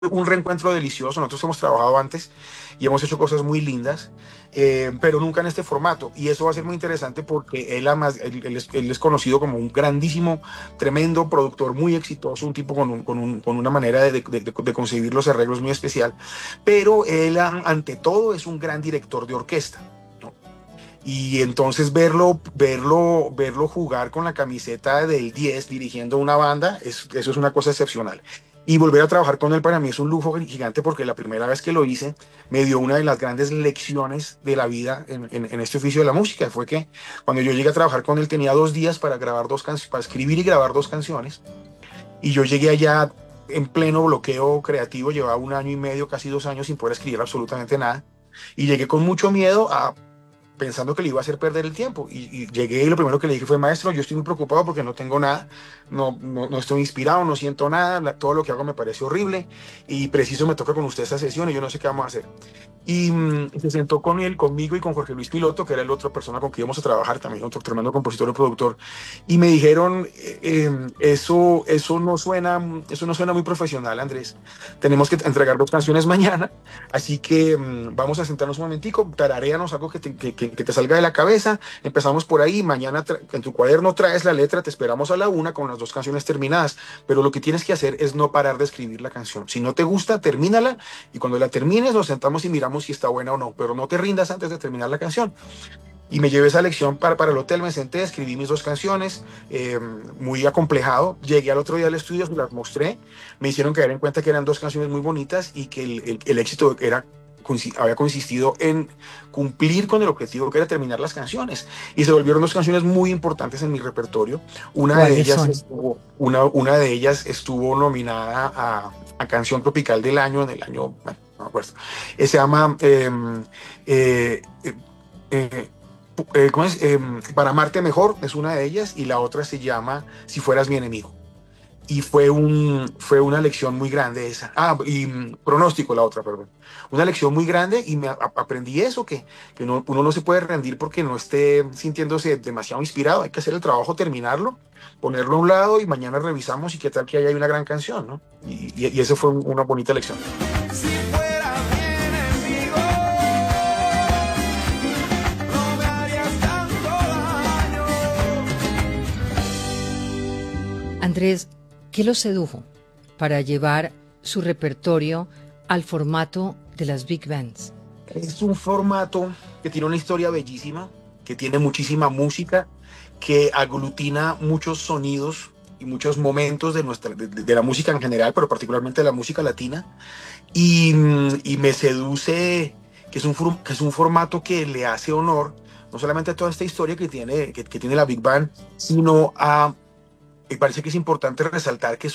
un reencuentro delicioso. Nosotros hemos trabajado antes y hemos hecho cosas muy lindas, pero nunca en este formato. Y eso va a ser muy interesante porque él es conocido como un grandísimo, tremendo productor, muy exitoso, un tipo con una manera de concebir los arreglos muy especial, pero él ante todo es un gran director de orquesta, ¿no? Y entonces verlo jugar con la camiseta del 10 dirigiendo una banda, eso es una cosa excepcional. Y volver a trabajar con él para mí es un lujo gigante porque la primera vez que lo hice me dio una de las grandes lecciones de la vida en este oficio de la música. Fue que cuando yo llegué a trabajar con él tenía 2 días para grabar para escribir y grabar 2 canciones. Y yo llegué allá en pleno bloqueo creativo, llevaba 1 año y medio, casi 2 años sin poder escribir absolutamente nada. Y llegué con mucho miedo pensando que le iba a hacer perder el tiempo. Y llegué y lo primero que le dije fue, maestro, yo estoy muy preocupado porque no tengo nada, no estoy inspirado, no siento nada, todo lo que hago me parece horrible y preciso me toca con usted esta sesión y yo no sé qué vamos a hacer. Y se sentó con él, conmigo y con Jorge Luis Piloto, que era la otra persona con quien íbamos a trabajar, también otro tremendo compositor y productor, y me dijeron, eso no suena muy profesional, Andrés. Tenemos que entregar 2 canciones mañana, así que vamos a sentarnos un momentico, tararéanos algo que te salga de la cabeza, empezamos por ahí, mañana en tu cuaderno traes la letra, te esperamos a la 1 con las 2 canciones terminadas, pero lo que tienes que hacer es no parar de escribir la canción. Si no te gusta, termínala y cuando la termines nos sentamos y miramos si está buena o no, pero no te rindas antes de terminar la canción. Y me llevé esa lección para el hotel, me senté, escribí mis 2 canciones, muy acomplejado. Llegué al otro día al estudio, se las mostré, me hicieron caer en cuenta que eran 2 canciones muy bonitas y que el éxito había consistido en cumplir con el objetivo que era terminar las canciones. Y se volvieron 2 canciones muy importantes en mi repertorio. ¿Cuáles son? Una de ellas estuvo nominada a Canción Tropical del Año en el año, bueno, no me acuerdo. Se llama eh, eh, ¿cómo es? Para amarte mejor es una de ellas y la otra se llama Si fueras mi enemigo. Y fue una lección muy grande esa. Y pronóstico la otra, perdón. Una lección muy grande y aprendí eso, que uno no se puede rendir porque no esté sintiéndose demasiado inspirado. Hay que hacer el trabajo, terminarlo, ponerlo a un lado y mañana revisamos y qué tal que haya una gran canción, ¿no? Y eso fue una bonita lección. Si fuera mi enemigo, no me harías tanto daño. Andrés, ¿qué lo sedujo para llevar su repertorio al formato de las big bands? Es un formato que tiene una historia bellísima, que tiene muchísima música, que aglutina muchos sonidos y muchos momentos de la música en general, pero particularmente de la música latina. Y me seduce que es un formato que le hace honor no solamente a toda esta historia que tiene la Big Band, sino me parece que es importante resaltar que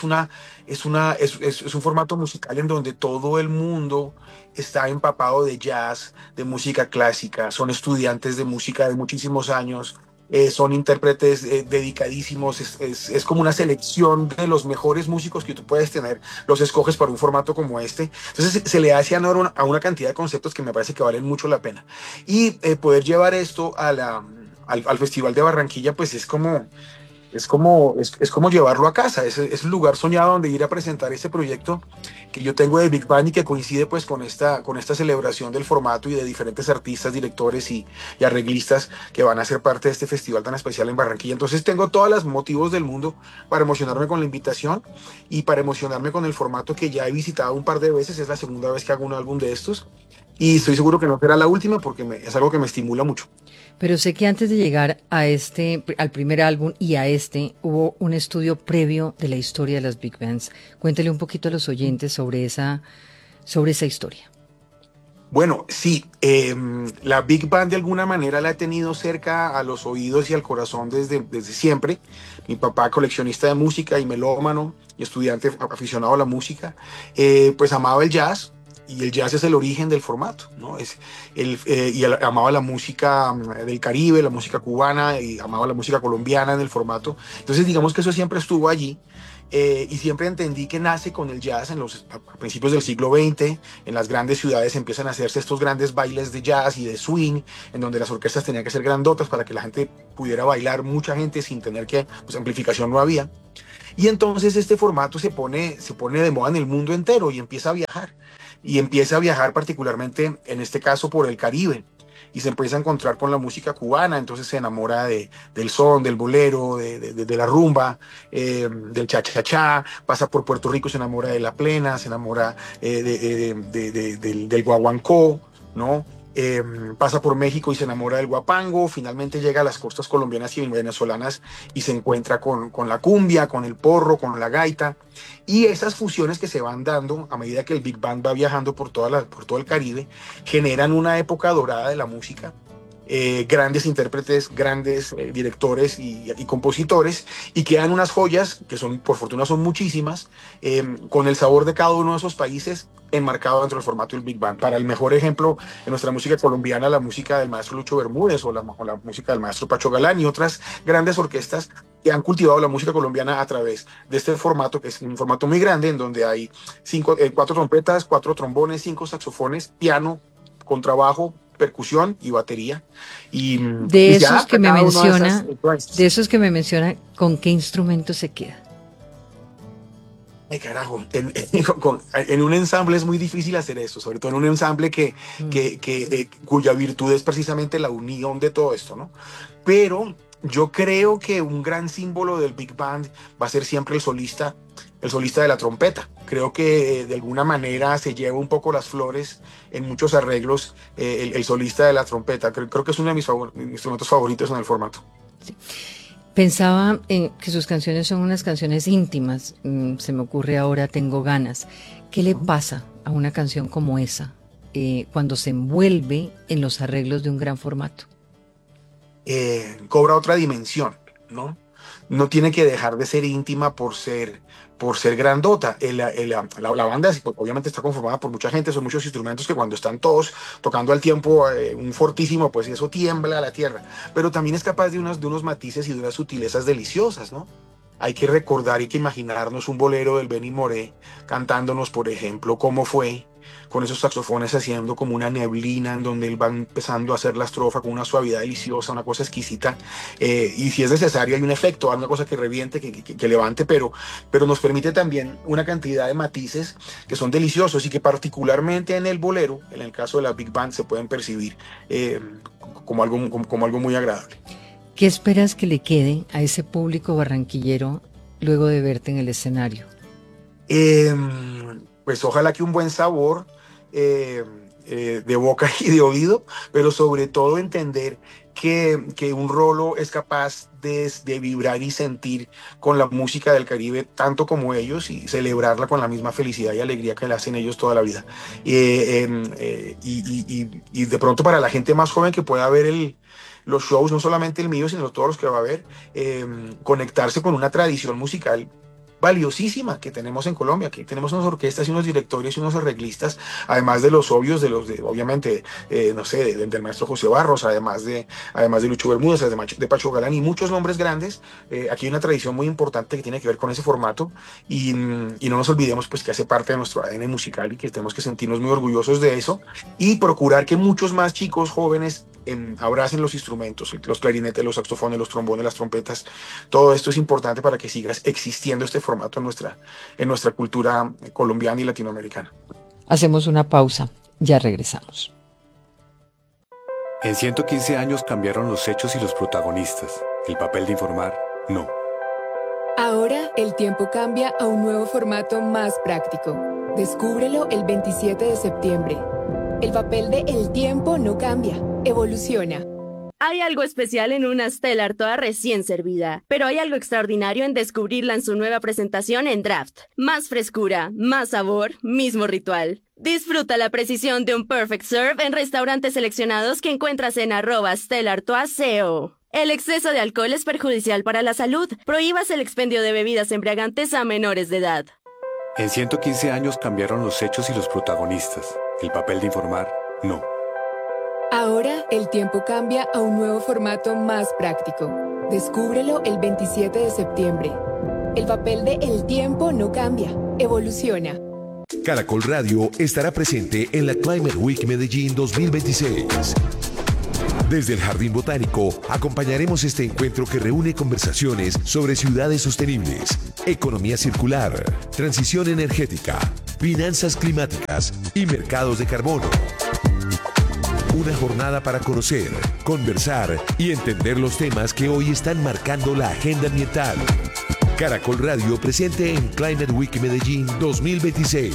es un formato musical en donde todo el mundo está empapado de jazz, de música clásica, son estudiantes de música de muchísimos años, son intérpretes dedicadísimos, es como una selección de los mejores músicos que tú puedes tener, los escoges para un formato como este. Entonces se le hace honor a una cantidad de conceptos que me parece que valen mucho la pena. Y poder llevar esto al Festival de Barranquilla, pues es como llevarlo a casa, es el lugar soñado donde ir a presentar este proyecto que yo tengo de Big Bang y que coincide pues con esta celebración del formato y de diferentes artistas, directores y arreglistas que van a ser parte de este festival tan especial en Barranquilla. Entonces tengo todos los motivos del mundo para emocionarme con la invitación y para emocionarme con el formato que ya he visitado un par de veces, es la segunda vez que hago un álbum de estos y estoy seguro que no será la última porque es algo que me estimula mucho. Pero sé que antes de llegar a al primer álbum y a hubo un estudio previo de la historia de las big bands. Cuéntele un poquito a los oyentes sobre esa historia. Bueno, sí, la Big Band de alguna manera la he tenido cerca a los oídos y al corazón desde siempre. Mi papá, coleccionista de música y melómano y estudiante aficionado a la música, pues amaba el jazz y el jazz es el origen del formato, ¿no? Amaba la música del Caribe, la música cubana y amaba la música colombiana en el formato. Entonces, digamos que eso siempre estuvo allí. Y siempre entendí que nace con el jazz a principios del siglo XX. En las grandes ciudades empiezan a hacerse estos grandes bailes de jazz y de swing, en donde las orquestas tenían que ser grandotas para que la gente pudiera bailar, mucha gente sin tener que, pues amplificación no había. Y entonces este formato se pone de moda en el mundo entero y empieza a viajar. Y empieza a viajar particularmente, en este caso, por el Caribe. Y se empieza a encontrar con la música cubana, entonces se enamora del son, del bolero, de la rumba, del cha-cha-cha, pasa por Puerto Rico, se enamora de la plena, se enamora del guaguancó, ¿no? Pasa por México y se enamora del guapango, finalmente llega a las costas colombianas y venezolanas y se encuentra con la cumbia, con el porro, con la gaita, y esas fusiones que se van dando a medida que el Big Band va viajando por todo el Caribe, generan una época dorada de la música. Grandes intérpretes, grandes directores y compositores, y quedan unas joyas que son, por fortuna son muchísimas, con el sabor de cada uno de esos países enmarcado dentro del formato del Big Band. Para el mejor ejemplo, en nuestra música colombiana, la música del maestro Lucho Bermúdez o la música del maestro Pacho Galán y otras grandes orquestas que han cultivado la música colombiana a través de este formato, que es un formato muy grande, en donde hay 4 trompetas, 4 trombones, 5 saxofones, piano, contrabajo, percusión y batería. De esos que me menciona, ¿con qué instrumento se queda? Ay, carajo, en un ensamble es muy difícil hacer eso, sobre todo en un ensamble cuya virtud es precisamente la unión de todo esto, ¿no? Pero yo creo que un gran símbolo del Big Band va a ser siempre el solista de la trompeta. Creo que de alguna manera se lleva un poco las flores en muchos arreglos, el solista de la trompeta. Creo que es uno de mis instrumentos favoritos en el formato. Sí. Pensaba en que sus canciones son unas canciones íntimas. Se me ocurre ahora Tengo Ganas. ¿Qué le pasa a una canción como esa cuando se envuelve en los arreglos de un gran formato? Cobra otra dimensión, ¿no? No tiene que dejar de ser íntima por ser grandota. La banda obviamente está conformada por mucha gente, son muchos instrumentos que cuando están todos tocando al tiempo un fortísimo, pues eso tiembla la tierra, pero también es capaz de unos matices y de unas sutilezas deliciosas, ¿no? Hay que recordar y que imaginarnos un bolero del Benny Moré cantándonos, por ejemplo, Cómo fue, con esos saxofones haciendo como una neblina en donde él va empezando a hacer la estrofa con una suavidad deliciosa, una cosa exquisita, y si es necesario hay un efecto, una cosa que reviente, que levante, pero nos permite también una cantidad de matices que son deliciosos y que particularmente en el bolero, en el caso de la Big Band, se pueden percibir como algo muy agradable. ¿Qué esperas que le quede a ese público barranquillero luego de verte en el escenario? Pues ojalá que un buen sabor de boca y de oído, pero sobre todo entender que un rolo es capaz de vibrar y sentir con la música del Caribe tanto como ellos y celebrarla con la misma felicidad y alegría que la hacen ellos toda la vida. Y de pronto para la gente más joven que pueda ver los shows, no solamente el mío, sino todos los que va a ver, conectarse con una tradición musical valiosísima que tenemos en Colombia. Aquí tenemos unas orquestas y unos directores y unos arreglistas, además de los obvios, obviamente, no sé, del maestro José Barros, además de Lucho Bermúdez, de Pacho Galán y muchos nombres grandes. Aquí hay una tradición muy importante que tiene que ver con ese formato y no nos olvidemos pues que hace parte de nuestro ADN musical y que tenemos que sentirnos muy orgullosos de eso y procurar que muchos más chicos jóvenes abracen los instrumentos, los clarinetes, los saxofones, los trombones, las trompetas. Todo esto es importante para que siga existiendo este formato en nuestra cultura colombiana y latinoamericana. Hacemos una pausa, ya regresamos. En 115 años cambiaron los hechos y los protagonistas. El papel de informar, no. Ahora el tiempo cambia a un nuevo formato más práctico. Descúbrelo el 27 de septiembre. El papel de El Tiempo no cambia, evoluciona. Hay algo especial en una Stella Artois recién servida, pero hay algo extraordinario en descubrirla en su nueva presentación en Draft. Más frescura, más sabor, mismo ritual. Disfruta la precisión de un Perfect Serve en restaurantes seleccionados que encuentras en @StellaArtois.co. El exceso de alcohol es perjudicial para la salud. Prohíbas el expendio de bebidas embriagantes a menores de edad. En 115 años cambiaron los hechos y los protagonistas. El papel de informar, no. Ahora el tiempo cambia a un nuevo formato más práctico. Descúbrelo el 27 de septiembre. El papel de El Tiempo no cambia, evoluciona. Caracol Radio estará presente en la Climate Week Medellín 2026. Desde el Jardín Botánico acompañaremos este encuentro que reúne conversaciones sobre ciudades sostenibles. economía circular, transición energética, finanzas climáticas y mercados de carbono. Una jornada para conocer, conversar y entender los temas que hoy están marcando la agenda ambiental. Caracol Radio presente en Climate Week Medellín 2026.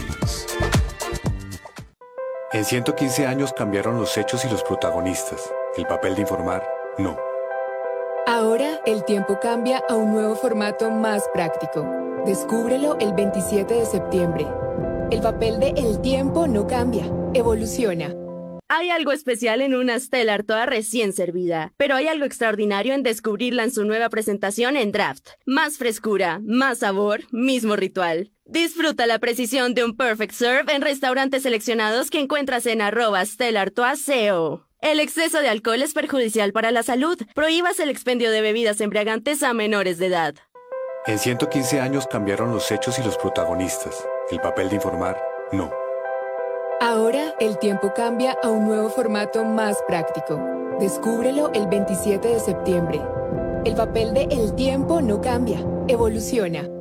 En 115 años cambiaron los hechos y los protagonistas. El papel de informar, no. Ahora el tiempo cambia a un nuevo formato más práctico. Descúbrelo el 27 de septiembre. El papel de El tiempo no cambia, evoluciona. Hay algo especial en una Stellar toda recién servida, pero hay algo extraordinario en descubrirla en su nueva presentación en Draft. Más frescura, más sabor, mismo ritual. Disfruta la precisión de un Perfect Serve en restaurantes seleccionados que encuentras en @StellarToaCO. El exceso de alcohol es perjudicial para la salud. Prohíbas el expendio de bebidas embriagantes a menores de edad. En 115 años cambiaron los hechos y los protagonistas. El papel de informar, no. Ahora el tiempo cambia a un nuevo formato más práctico. Descúbrelo el 27 de septiembre. El papel de El tiempo no cambia, evoluciona.